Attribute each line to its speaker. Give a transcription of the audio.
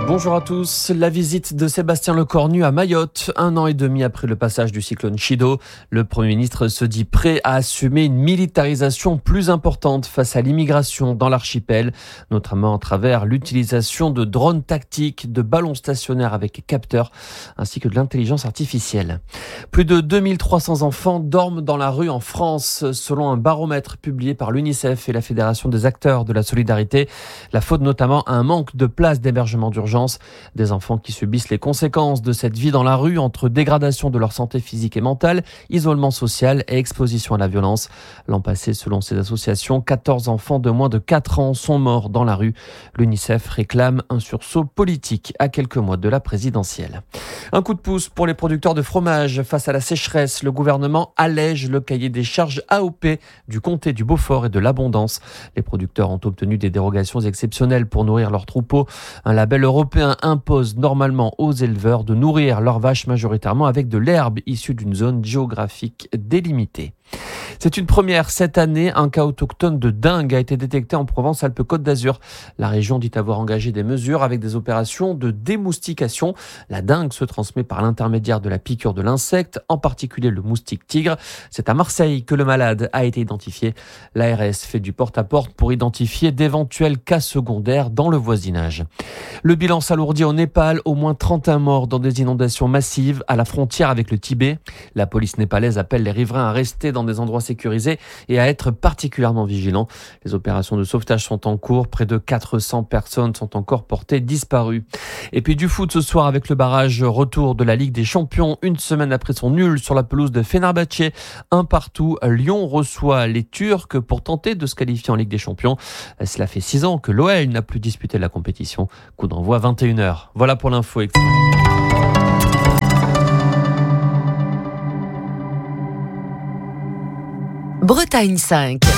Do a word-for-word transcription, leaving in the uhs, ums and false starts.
Speaker 1: Bonjour à tous. La visite de Sébastien Lecornu à Mayotte, un an et demi après le passage du cyclone Chido. Le Premier ministre se dit prêt à assumer une militarisation plus importante face à l'immigration dans l'archipel, notamment à travers l'utilisation de drones tactiques, de ballons stationnaires avec capteurs, ainsi que de l'intelligence artificielle. Plus de deux mille trois cents enfants dorment dans la rue en France, selon un baromètre publié par l'UNICEF et la Fédération des acteurs de la solidarité. La faute notamment à un manque de places d'hébergement d'urgence. Des enfants qui subissent les conséquences de cette vie dans la rue entre dégradation de leur santé physique et mentale, isolement social et exposition à la violence. L'an passé, selon ces associations, quatorze enfants de moins de quatre ans sont morts dans la rue. L'UNICEF réclame un sursaut politique à quelques mois de la présidentielle. Un coup de pouce pour les producteurs de fromage. Face à la sécheresse, le gouvernement allège le cahier des charges A O P du comté du Beaufort et de l'Abondance. Les producteurs ont obtenu des dérogations exceptionnelles pour nourrir leurs troupeaux. Un label européen impose normalement aux éleveurs de nourrir leurs vaches majoritairement avec de l'herbe issue d'une zone géographique délimitée. C'est une première cette année. Un cas autochtone de dingue a été détecté en Provence-Alpes-Côte d'Azur. La région dit avoir engagé des mesures avec des opérations de démoustication. La dingue se transmet par l'intermédiaire de la piqûre de l'insecte, en particulier le moustique tigre. C'est à Marseille que le malade a été identifié. L'A R S fait du porte-à-porte pour identifier d'éventuels cas secondaires dans le voisinage. Le bilan s'alourdit au Népal. Au moins trente et un morts dans des inondations massives à la frontière avec le Tibet. La police népalaise appelle les riverains à rester dans des endroits sécurisés et à être particulièrement vigilants. Les opérations de sauvetage sont en cours. Près de quatre cents personnes sont encore portées disparues. Et puis du foot ce soir avec le barrage retour de la Ligue des Champions. Une semaine après son nul sur la pelouse de Fenerbahçe. Un partout, Lyon reçoit les Turcs pour tenter de se qualifier en Ligue des Champions. Cela fait six ans que l'O L n'a plus disputé la compétition. Coup d'envoi vingt et une heures. Voilà pour l'info extra.
Speaker 2: Bretagne cinq.